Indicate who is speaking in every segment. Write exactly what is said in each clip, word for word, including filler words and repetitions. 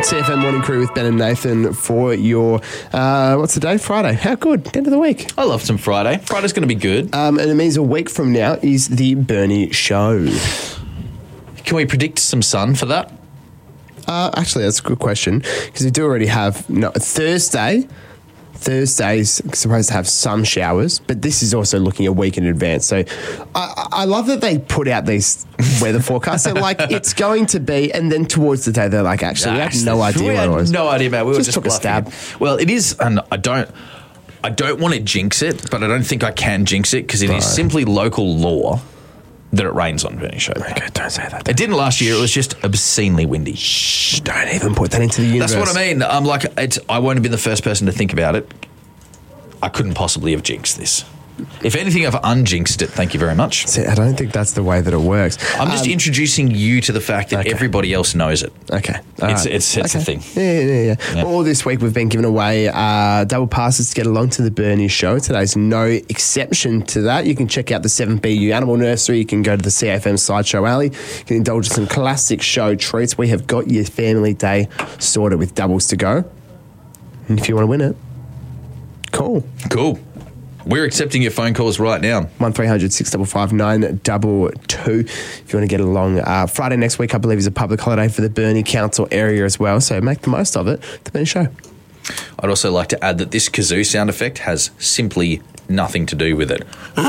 Speaker 1: C F M Morning Crew with Ben and Nathan for your, uh, what's the day? Friday. How good? End of the week.
Speaker 2: I love some Friday. Friday's going to be good.
Speaker 1: Um, and it means a week from now is the Bernie show.
Speaker 2: Can we predict some sun for that?
Speaker 1: Uh, actually, that's a good question because we do already have no, Thursday. Thursday's supposed to have some showers, but this is also looking a week in advance. So I, I love that they put out these weather forecasts. They're like, it's going to be, and then towards the day, they're like, actually, we have no idea
Speaker 2: we
Speaker 1: what
Speaker 2: had
Speaker 1: it was.
Speaker 2: No idea, man. We
Speaker 1: Just
Speaker 2: were just
Speaker 1: took a
Speaker 2: bluffing
Speaker 1: stab.
Speaker 2: it. Well, it is, and I don't, I don't want to jinx it, but I don't think I can jinx it because it
Speaker 1: Right.
Speaker 2: is simply local law that it rains on Bernie show.
Speaker 1: Okay, don't say that.
Speaker 2: It didn't last year. It was just obscenely windy.
Speaker 1: Shh, don't even put that into the universe.
Speaker 2: That's what I mean. I'm like, it's, I won't have been the first person to think about it. I couldn't possibly have jinxed this. If anything, I've unjinxed it. Thank you very much.
Speaker 1: See, I don't think that's the way that it works.
Speaker 2: I'm just
Speaker 1: Um,
Speaker 2: introducing you to the fact that
Speaker 1: okay.
Speaker 2: everybody else knows it.
Speaker 1: Okay. All
Speaker 2: It's-
Speaker 1: right.
Speaker 2: it's- it's a
Speaker 1: Okay.
Speaker 2: thing.
Speaker 1: Yeah, yeah, yeah.
Speaker 2: Yeah.
Speaker 1: All this week we've been giving away uh, double passes to get along to the Bernie show. Today's no exception to that. You can check out the seven B U Animal Nursery. You can go to the C F M Sideshow Alley. You can indulge in some classic show treats. We have got your family day sorted with doubles to go. And if you want to win it, call.
Speaker 2: Cool. We're accepting your phone calls right now.
Speaker 1: one three hundred six five five nine two two if you want to get along. Uh, Friday next week, I believe, is a public holiday for the Bernie Council area as well, so make the most of it. The Bernie Show.
Speaker 2: I'd also like to add that this kazoo sound effect has simply nothing to do with it.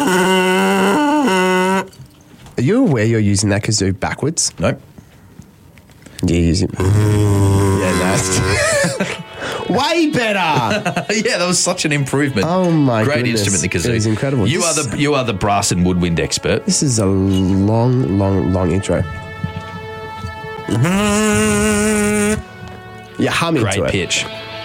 Speaker 1: Are you aware you're using that kazoo backwards?
Speaker 2: Nope.
Speaker 1: You're using... yeah, nice. Way better!
Speaker 2: Yeah, that was such an improvement.
Speaker 1: Oh my
Speaker 2: Great
Speaker 1: goodness.
Speaker 2: instrument, the kazoo.
Speaker 1: It was incredible.
Speaker 2: You
Speaker 1: This-
Speaker 2: are the you are the brass and woodwind expert.
Speaker 1: This is a long, long, long intro. You're humming
Speaker 2: Great
Speaker 1: to it.
Speaker 2: pitch.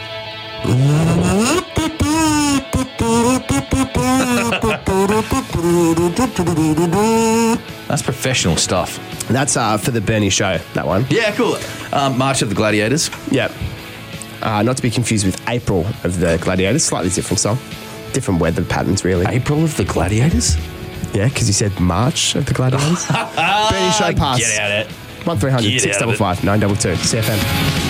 Speaker 2: That's professional stuff.
Speaker 1: That's uh, for the Bernie Show, that one.
Speaker 2: Yeah, cool. Um, March of the Gladiators.
Speaker 1: Yep. Uh, not to be confused with April of the Gladiators. Slightly different song. Different weather patterns, really.
Speaker 2: April of the Gladiators?
Speaker 1: Yeah, because you said March of the Gladiators. Bernie Show pass.
Speaker 2: Get out of it.
Speaker 1: one three hundred six five five nine two two C F M.